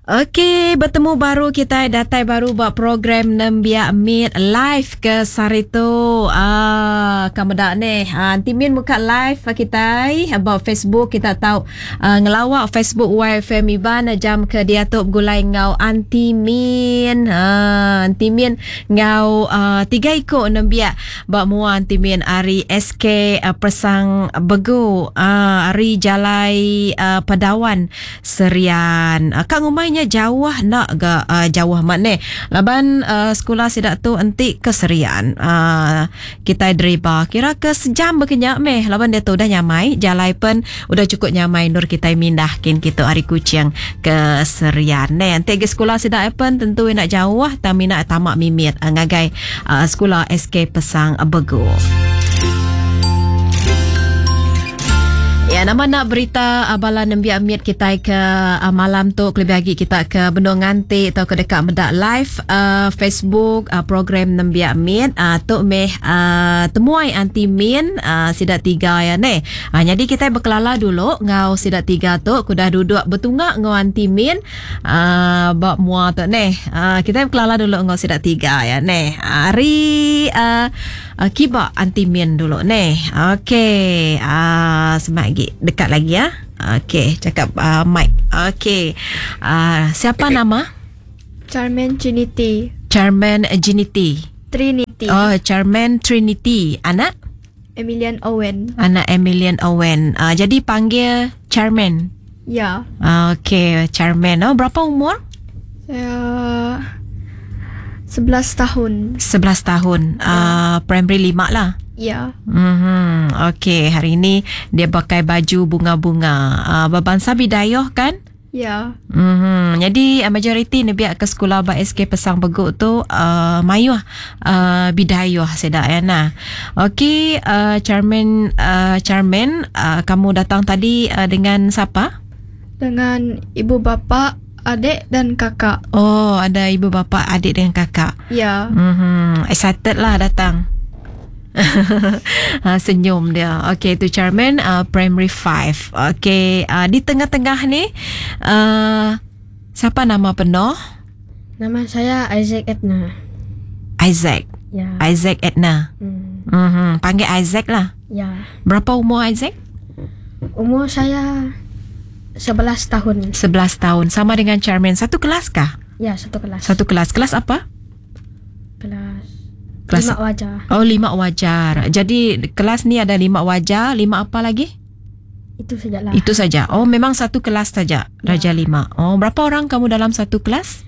Okey, bertemu baru kita datai baru buat program Nembia Meet live ke Sarito. Kamu dak ni. Anti Min buka live kita about Facebook. Kita tahu ngelawak Facebook YFM Iban jam ke dia tu gulai ngau Anti Min. Anti Min ngau 3 ikut Nembia buat mua Anti Min hari SK Persang Begu. Hari Jalai Padawan Serian. Kak ngumai jauh nak ke jauh mana laban sekolah sidak tu entik keserian kita driba kira ke sejam berkenyak meh laban dia tu dah nyamai jalai pun udah cukup nyamai nur kita mindahkin kita hari kucing ke serian ne entik ke sekolah sidak pun tentu nak jauh tapi nak tamak mimit ngagai sekolah SK Pesang Begu. Ya, nama nak berita abalan Nembia Meet kita ke malam tu lebih lagi kita ke Bendung Ngantik atau ke dekat Medak live Facebook program Nembia Meet tu meh temuai Anti Min sidak 3 ya ne. Jadi kita berkelala dulu ngau sidak 3 tu kudah duduk bertunggak ngau Anti Min bak mua tu ne. Kita berkelala dulu ngau sidak 3 ya ne. Hari kiba Anti Min dulu ne. Okey, semagi dekat lagi ya. Okey, cakap mic. Okey. Siapa nama? Charmaine Trinity. Charmaine Trinity. Trinity. Oh, Charmaine Trinity. Anak? Emilian Owen. Anak Emilian Owen. Jadi panggil Charmaine. Ya. Okey, Charmaine. Oh, berapa umur? Saya 11 tahun. 11 tahun. Primary 5 lah. Ya. Okey, hari ini dia pakai baju bunga-bunga. Berbangsa Bidayuh kan? Ya. Jadi majoriti ni biar ke sekolah SK Pesang Begu tu mayuh Bidayuh sedak ya nah. Okey, Charmaine, kamu datang tadi dengan siapa? Dengan ibu bapa, adik dan kakak. Oh, ada ibu bapa, adik dan kakak. Ya. Excited lah datang. Senyum dia. Okey, tu Charmaine primary 5. Okey, di tengah-tengah ni siapa nama penuh? Nama saya Isaac Edna. Isaac. Ya. Isaac Edna. Panggil Isaac lah. Ya. Berapa umur Isaac? Umur saya 11 tahun. 11 tahun. Sama dengan Charmaine. Satu kelas kah? Ya, satu kelas. Satu kelas. Kelas apa? Kelas 5 wajar. Oh, 5 wajar. Jadi kelas ni ada 5 wajar. 5 apa lagi? Itu sajalah. Itu saja. Oh, memang satu kelas saja. Raja 5. Oh, berapa orang kamu dalam satu kelas?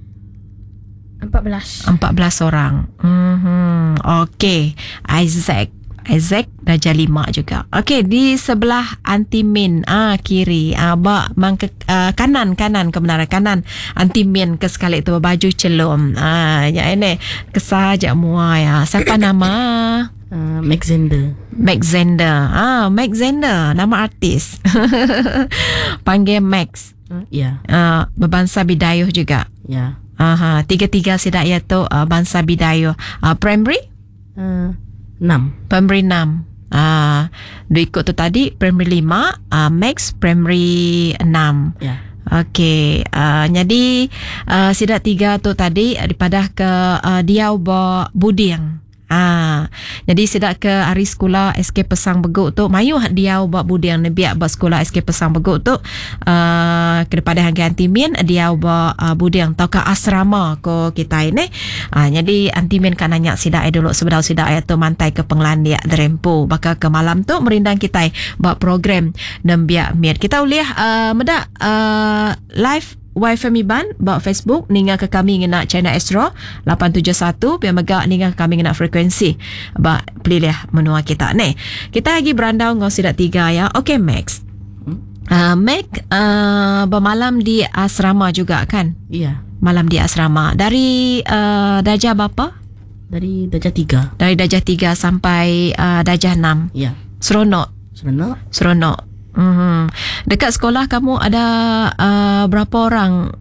14. 14 orang. Okey. Isaac Raja 5 juga. Okey, di sebelah Anti Min kiri. Kanan kebenaran kanan Anti Min ke sekali tu baju celum. Ya ini kesaja mua ya. Siapa nama? Max Zender. Max Zender nama artis. Panggil Max. Ya. Berbangsa Bidayuh juga. Ya. Tiga-tiga sidak ya tu bangsa Bidayuh. Primary? 6. Primary 6. Dia ikut tu tadi primary 5, Max primary 6. Ya. Okey, jadi sidak 3 tu tadi daripada ke Diau Budiang. Jadi sidak ke hari sekolah SK Pesang Begu tu mayuh Diau Budiang ni biak sekolah SK Pesang Begu tu kepada hangga Anti Min Diau Budiang tau ke asrama ko kita ini. Jadi Anti Min kan nanya sidak dulu sebelum sidak tu mantai ke Penglandia Derempu bakal ke malam tu merindang kita buat program Nembia Meet. Kita uliah medak live YFM Iban bawa Facebook ninga ke kami ngena channel Astro 871 biar megak ninga ke kami ngena frekuensi ba pilih menua kita ni. Kita lagi berandau ngau sidak 3 ya. Okey Max. Max bermalam di asrama juga kan? Iya. Malam di asrama. Dari darjah berapa? Dari darjah 3. Dari darjah 3 sampai darjah 6. Iya. Seronok. Dekat sekolah kamu ada berapa orang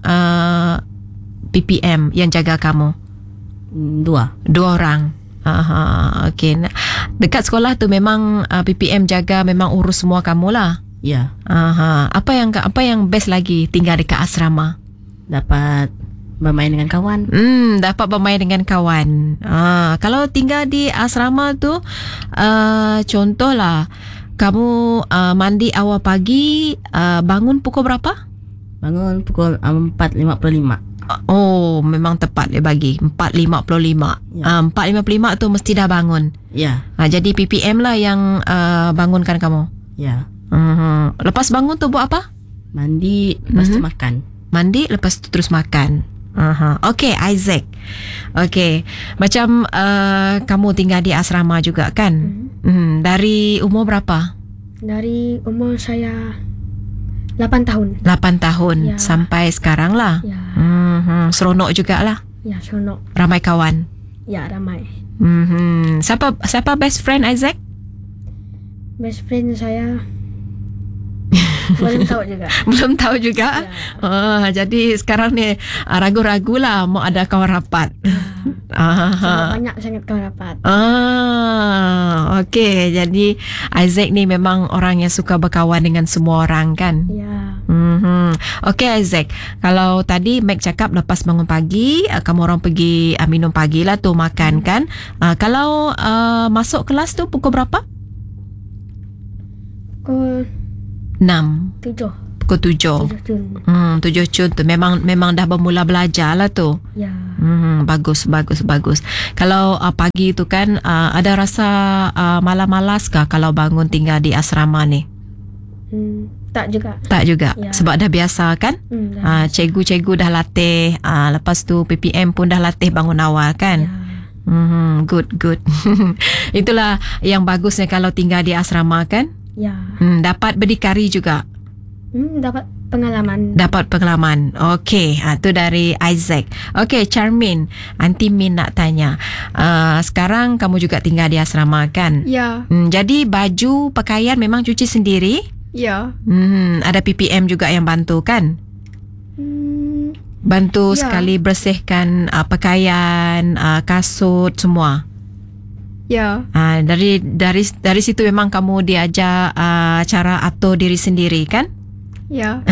PPM yang jaga kamu? 2 orang. Okey. Dekat sekolah tu memang PPM jaga memang urus semua kamu lah. Ya. Apa yang best lagi tinggal dekat asrama? Dapat bermain dengan kawan. Dapat bermain dengan kawan. Kalau tinggal di asrama tu, contohlah kamu mandi awal pagi, bangun pukul berapa? Bangun pukul 4.55. Oh, memang tepat dia bagi 4.55. 4.55 tu mesti dah bangun. Ya. Jadi PPM lah yang bangunkan kamu. Ya. Lepas bangun tu buat apa? Mandi, lepas tu makan. Mandi, lepas tu terus makan. Okay, Isaac. Okay, macam kamu tinggal di asrama juga kan? Dari umur berapa? Dari umur saya 8 tahun. 8 tahun Ya. sampai sekarang lah. Ya. Seronok jugalah. Ya, seronok. Ramai kawan. Ya, ramai. Siapa best friend Isaac? Best friend saya belum tahu juga. Belum tahu juga. Jadi sekarang ni ragu-ragu lah mau ada kawan rapat. Sangat banyak sangat kawan rapat. Okay. Jadi Isaac ni memang orang yang suka berkawan dengan semua orang kan? Ya. Okay Isaac, kalau tadi Mac cakap lepas bangun pagi, kamu orang pergi minum pagi lah tu, makan kan? Kalau masuk kelas tu pukul berapa? Pukul 6. 7. Pukul 7. 7 Jun. 7 Jun tu memang dah bermula belajar lah tu. Ya. Bagus. Kalau pagi tu kan ada rasa malas-malas kah kalau bangun tinggal di asrama ni? Tak juga. Tak juga. Ya. Sebab dah biasa kan? Cikgu-cikgu dah latih, lepas tu PPM pun dah latih bangun awal kan? Ya. Good. Itulah yang bagusnya kalau tinggal di asrama kan? Ya. Dapat berdikari juga. Dapat pengalaman. Dapat pengalaman. Okey, tu dari Isaac. Okey, Charmin, Aunty Min nak tanya. Sekarang kamu juga tinggal di asrama kan? Ya. Jadi baju, pakaian memang cuci sendiri? Ya. Ada PPM juga yang bantu kan? Bantu Ya. sekali bersihkan pakaian, kasut semua. Ya. Dari situ memang kamu diajar cara atur diri sendiri kan? Ya.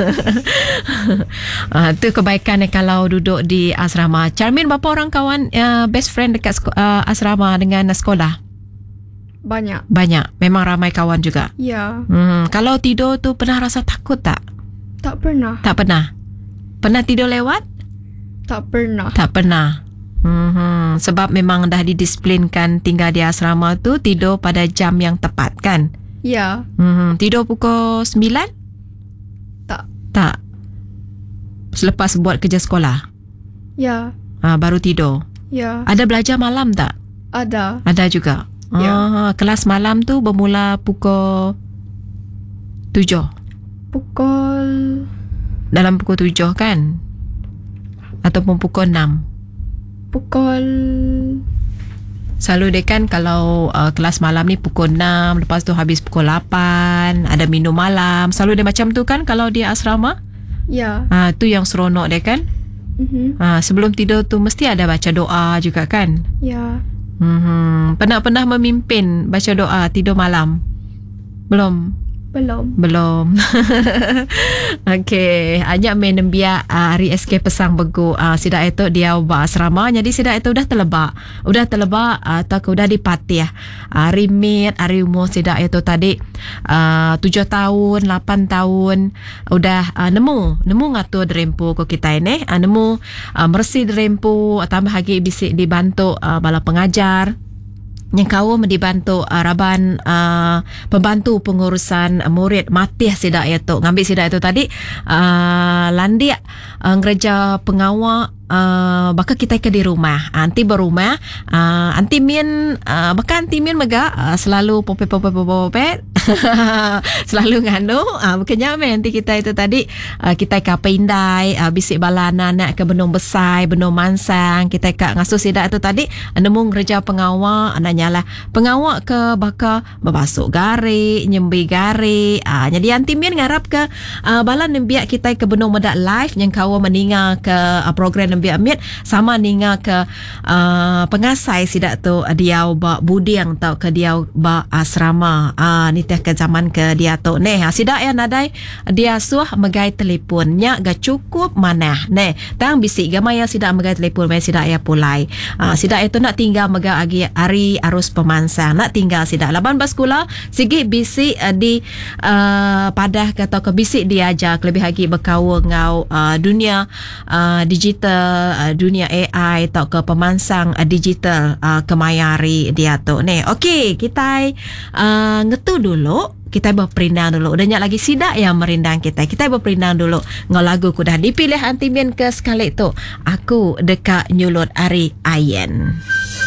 Tu kebaikan kalau duduk di asrama. Charmin, berapa orang kawan best friend dekat asrama dengan sekolah? Banyak. Banyak. Memang ramai kawan juga. Ya. Kalau tidur tu pernah rasa takut tak? Tak pernah. Tak pernah. Pernah tidur lewat? Tak pernah. Tak pernah. Sebab memang dah didisiplinkan tinggal di asrama tu tidur pada jam yang tepat kan? Ya. Tidur pukul 9? Tak. Selepas buat kerja sekolah? Ya. Baru tidur? Ya. Ada belajar malam tak? Ada. Ada juga? Ya. Kelas malam tu bermula pukul 7? Dalam pukul 7 kan? Ataupun pukul 6? Selalu dia kan kalau kelas malam ni pukul 6, lepas tu habis pukul 8, ada minum malam. Selalu dia macam tu kan kalau dia asrama? Ya. Tu yang seronok dia kan? Sebelum tidur tu mesti ada baca doa juga kan? Ya. Pernah memimpin baca doa tidur malam? Belum. Okey, ajak main nembia hari SK Pesang Begu. Sidak itu dia ubah asrama. Jadi sidak itu dah terlebak atau udah dipatih. Rimit, hari umur sidak itu tadi 7 tahun, 8 tahun udah nemu ngatur derempu ko kita ini. Nemu bersih derempu, tambah lagi bisik dibantu bala pengajar. Yang kau dibantu raban pembantu pengurusan murid matih sidak itu ngambil sidak itu tadi landia ngereja pengawal bakal kita ke di rumah anti berumah anti min bakal anti min mega selalu popet selalu nganu bukannya nanti kita itu tadi kita ke pindai bisik balana nak ke benung besai benung mansang kita ke ngasuh sidak itu tadi nemu ngereja pengawal anaknya lah pengawal ke bakal berbasuh gari nyembi gari jadi anti min ngarap ke balan nembiak kita ke benung medak live yang kau meninggal ke program lebih amit sama ninga ke pengasai sidak tu dia ba budiang tau ke dia ba asrama ni teh ke zaman ke dia tu ne sidak ya nadai dia suah megai telefon nya ga cukup mana ne tang bisik ga maya sidak megai telefon mai sidak ya pulai sidak itu nak tinggal mega agi hari arus pemansang nak tinggal sidak laban baskula sigi bisik di padah kata ke bisik diajak lebih lagi berkawan ngau dunia digital dunia AI atau ke pemansang digital kemayari dia tu ni. Okey, kita ngetu dulu. Kita berperindang dulu. Udah lagi sidak yang merindang kita. Kita berperindang dulu. Ngau lagu ku dah dipilih Antimin ke sekali tu. Aku dekat nyulut Ari Ayen.